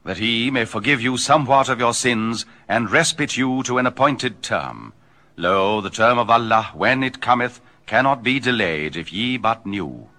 that he may forgive you somewhat of your sins, and respite you to an appointed term. Lo, the term of Allah, when it cometh, cannot be delayed, if ye but knew.